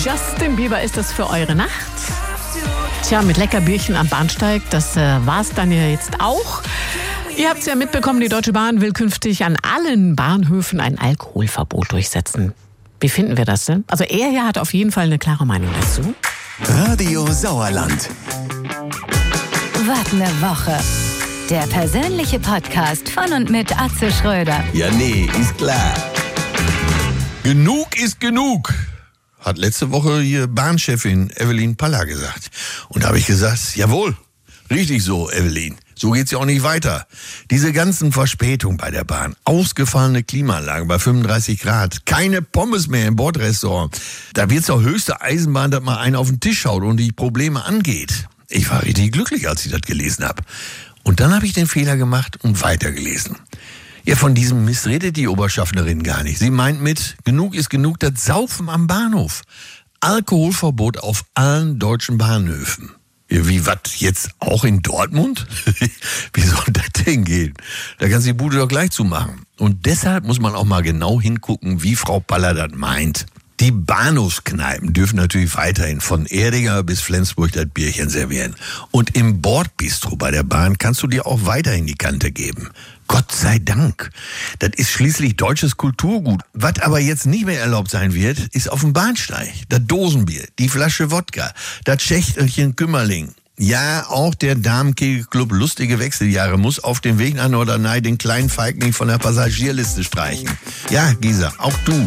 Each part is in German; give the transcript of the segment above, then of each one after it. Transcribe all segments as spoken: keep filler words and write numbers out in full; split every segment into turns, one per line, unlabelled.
Justin Bieber ist das für eure Nacht. Tja, mit Leckerbierchen am Bahnsteig, das äh, war's dann ja jetzt auch. Ihr habt es ja mitbekommen, die Deutsche Bahn will künftig an allen Bahnhöfen ein Alkoholverbot durchsetzen. Wie finden wir das denn? Also er hier hat auf jeden Fall eine klare Meinung dazu.
Radio Sauerland.
Was eine Woche. Der persönliche Podcast von und mit Atze Schröder.
Ja, nee, ist klar. Genug ist genug, hat letzte Woche hier Bahnchefin Evelyn Paller gesagt. Und da habe ich gesagt, jawohl, richtig so, Evelyn. So geht's ja auch nicht weiter. Diese ganzen Verspätungen bei der Bahn, ausgefallene Klimaanlagen bei fünfunddreißig Grad, keine Pommes mehr im Bordrestaurant. Da wird's doch höchste Eisenbahn, dass mal einer auf den Tisch schaut und die Probleme angeht. Ich war richtig glücklich, als ich das gelesen habe. Und dann habe ich den Fehler gemacht und weitergelesen. Ja, von diesem Mist redet die Oberschaffnerin gar nicht. Sie meint mit, genug ist genug, das Saufen am Bahnhof. Alkoholverbot auf allen deutschen Bahnhöfen. Ja, wie, was, jetzt auch in Dortmund? Wie soll das denn gehen? Da kannst du die Bude doch gleich zumachen. Und deshalb muss man auch mal genau hingucken, wie Frau Paller das meint. Die Bahnhofskneipen dürfen natürlich weiterhin von Erdinger bis Flensburg das Bierchen servieren. Und im Bordbistro bei der Bahn kannst du dir auch weiterhin die Kante geben. Gott sei Dank. Das ist schließlich deutsches Kulturgut. Was aber jetzt nicht mehr erlaubt sein wird, ist auf dem Bahnsteig. Das Dosenbier, die Flasche Wodka, das Schächtelchen Kümmerling. Ja, auch der Damenkegelclub Lustige Wechseljahre muss auf dem Weg nach Norderney den kleinen Feigling von der Passagierliste streichen. Ja, Gisa, auch du.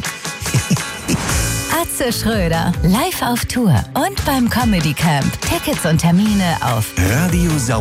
Atze Schröder, live auf Tour und beim Comedy Camp. Tickets und Termine auf
Radio Sauerland.